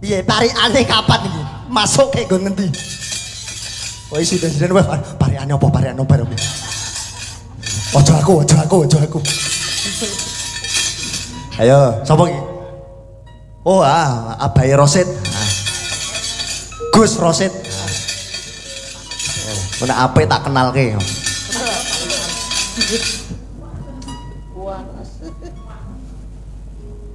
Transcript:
Piye parikane kapan iki? Masuk ke nggon ngendi? Oh isi dan wae parikane apa bareng. Ojo aku. Ayo, sapa iki? Oh, Abai Rosid. Gus Rosid. Nek ape tak kenalke.